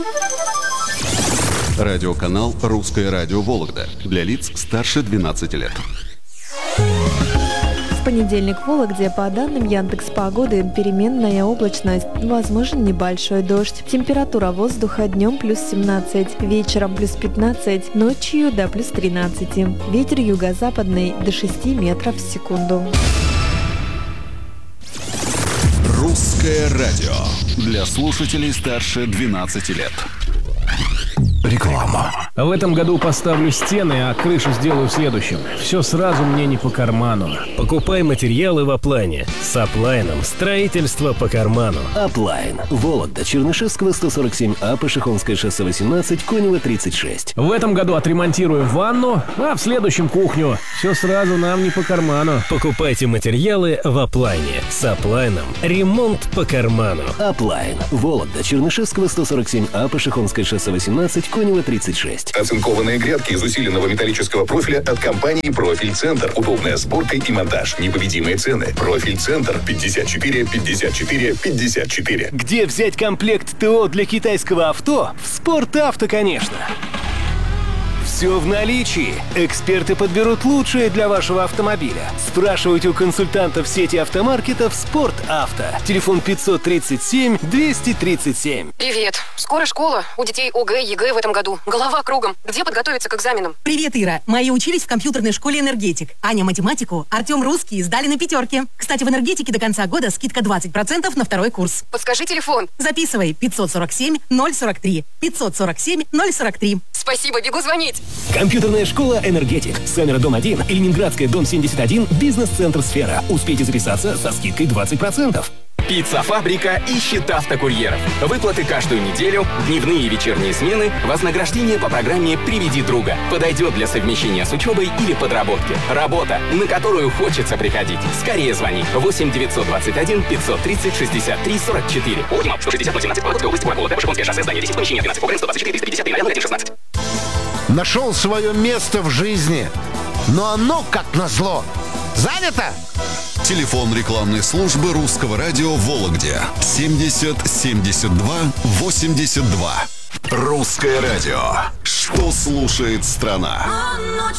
Радиоканал «Русское радио Вологда» для лиц старше 12 лет. В понедельник в Вологде по данным Яндекс.Погоды переменная облачность, возможен небольшой дождь. Температура воздуха днем плюс 17, вечером плюс 15, ночью до плюс 13. Ветер юго-западный до 6 метров в секунду. Русское радио для слушателей старше 12 лет. Реклама. В этом году поставлю стены, а крышу сделаю в следующем. Все сразу мне не по карману. Покупай материалы в Аплайне. С Аплайном строительство по карману. Аплайн. Вологда, Чернышевского, 147А, Пашихонское шоссе 18, Конева, 36. В этом году отремонтирую ванну, а в следующем кухню. Все сразу нам не по карману. Покупайте материалы в Аплайне. С Аплайном ремонт по карману. Аплайн. Вологда, Чернышевского, 147А, Пашихонское шоссе 18, Конева, 36. Оцинкованные грядки из усиленного металлического профиля от компании «Профиль Центр». Удобная сборка и монтаж. Непобедимые цены. «Профиль Центр» 54 54 54. Где взять комплект ТО для китайского авто? В «Спорт-Авто», конечно. Все в наличии. Эксперты подберут лучшее для вашего автомобиля. Спрашивайте у консультантов сети автомаркетов «Спорт-Авто». Телефон 537-237. Привет. Скоро школа. У детей ОГЭ, ЕГЭ в этом году. Голова кругом. Где подготовиться к экзаменам? Привет, Ира. Мои учились в компьютерной школе «Энергетик». Аня математику, Артем русский сдали на 5. Кстати, в «Энергетике» до конца года скидка 20% на второй курс. Подскажи телефон. Записывай. 547-043. 547-043. Спасибо, бегу звонить. Компьютерная школа «Энергетик». Сэмера, дом 1 и Ленинградская, дом 71, бизнес-центр «Сфера». Успейте записаться со скидкой 20%. Пицца-фабрика ищет автокурьеров. Выплаты каждую неделю, дневные и вечерние смены, вознаграждение по программе «Приведи друга». Подойдет для совмещения с учебой или подработки. Работа, на которую хочется приходить. Скорее звони. 8 921 530 63 44. Ултима, 160 017, Вологодская область, Вологда, Пашихонское шоссе, здание 10, помещение 12, Огрен, 124 353, район 116. Нашел свое место в жизни, но оно, как назло, занято. Телефон рекламной службы Русского радио в Вологде 70 72 82. Русское радио. Что слушает страна?